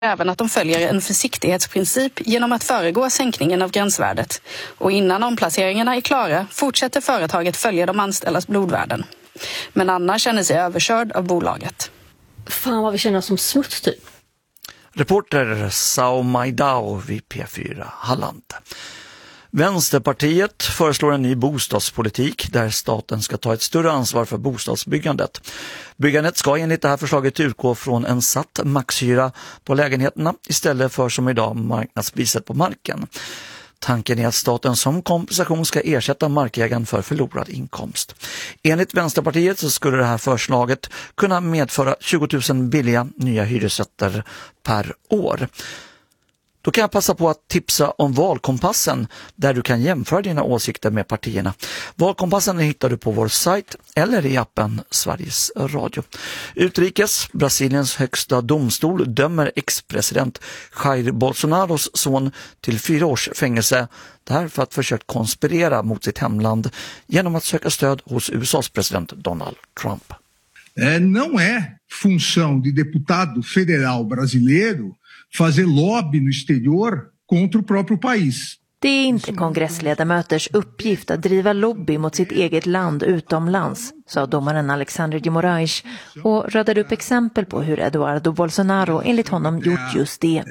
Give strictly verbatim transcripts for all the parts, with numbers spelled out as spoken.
även att de följer en försiktighetsprincip genom att föregå sänkningen av gränsvärdet. Och innan omplaceringarna är klara fortsätter företaget följa de anställdas blodvärden. Men Anna känner sig överkörd av bolaget. Fan vad vi känner oss som smuts typ. Reporter Sao Maidao vid P fyra Halland. Vänsterpartiet föreslår en ny bostadspolitik där staten ska ta ett större ansvar för bostadsbyggandet. Byggandet ska enligt det här förslaget utgå från en satt maxhyra på lägenheterna istället för som idag marknadspriset på marken. Tanken är att staten som kompensation ska ersätta markägaren för förlorad inkomst. Enligt Vänsterpartiet så skulle det här förslaget kunna medföra tjugo tusen billiga nya hyresrätter per år. Då kan jag passa på att tipsa om Valkompassen där du kan jämföra dina åsikter med partierna. Valkompassen hittar du på vår sajt eller i appen Sveriges Radio. Utrikes, Brasiliens högsta domstol dömer ex-president Jair Bolsonaros son till fyra års fängelse därför att försökt konspirera mot sitt hemland genom att söka stöd hos U S A:s president Donald Trump. É, não é função de deputado federal brasileiro fazer lobby no exterior contra o próprio país. Det är inte kongressledamöters uppgift att driva lobby mot sitt eget land utomlands, sa domaren Alexandre de Moraes och radade upp exempel på hur Eduardo Bolsonaro enligt honom gjort just det.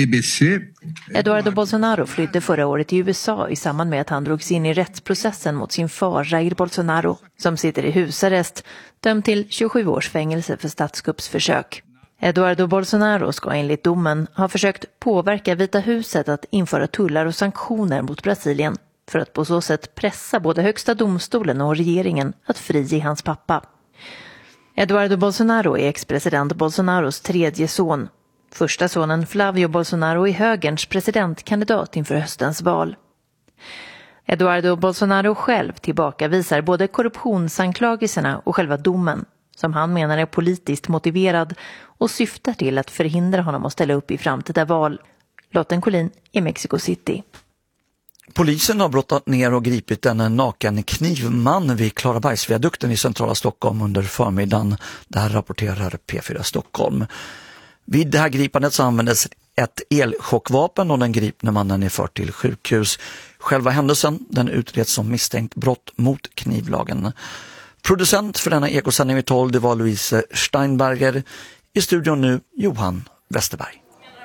Eduardo Bolsonaro flydde förra året till U S A i samband med att han drogs in i rättsprocessen mot sin far Jair Bolsonaro, som sitter i husarrest, dömd till tjugosju års fängelse för statskuppsförsök. Eduardo Bolsonaro ska enligt domen ha försökt påverka Vita huset att införa tullar och sanktioner mot Brasilien för att på så sätt pressa både högsta domstolen och regeringen att frige hans pappa. Eduardo Bolsonaro är ex-president Bolsonaros tredje son. Första sonen Flavio Bolsonaro är högerns presidentkandidat inför höstens val. Eduardo Bolsonaro själv tillbakavisar både korruptionsanklagelserna och själva domen, som han menar är politiskt motiverad och syftar till att förhindra honom att ställa upp i framtida val. Lotten Collin i Mexico City. Polisen har brottat ner och gripit en naken knivman vid Klarabergsviadukten i centrala Stockholm under förmiddagen. Det här rapporterar P fyra Stockholm. Vid det här gripandet så användes ett elchockvapen och den gripne mannen är förd till sjukhus. Själva händelsen den utreds som misstänkt brott mot knivlagen. Producent för denna ekosändning vid tolv, det var Louise Steinberger. I studion nu Johan Westerberg.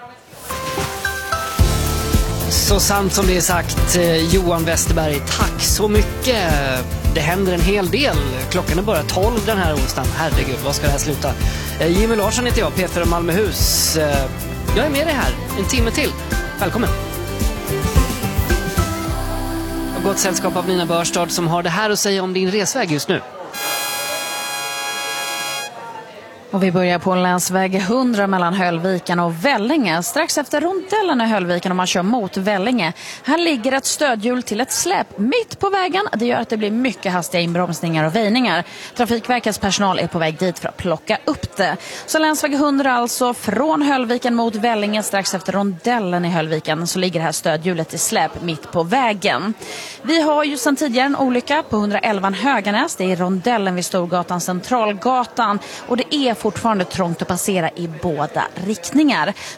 Så sant som det är sagt, Johan Westerberg, tack så mycket. Det händer en hel del. Klockan är bara tolv den här onsdagen. Herregud, vad ska det här sluta? Jimmy Larsson heter jag, P fyra Malmöhus. Jag är med dig här en timme till. Välkommen. Jag har gått sällskap av Nina Börstad som har det här att säga om din resväg just nu. Och vi börjar på länsväg hundra mellan Höllviken och Vellinge. Strax efter rondellen i Höllviken om man kör mot Vellinge. Här ligger ett stödhjul till ett släp mitt på vägen. Det gör att det blir mycket hastiga inbromsningar och väjningar. Trafikverkets personal är på väg dit för att plocka upp det. Så länsväg hundra alltså från Höllviken mot Vellinge. Strax efter rondellen i Höllviken så ligger det här stödhjulet till släp mitt på vägen. Vi har ju sedan tidigare en olycka på hundraelva Höganäs. Det är rondellen vid Storgatan, Centralgatan. Och det är fortfarande trångt att passera i båda riktningar.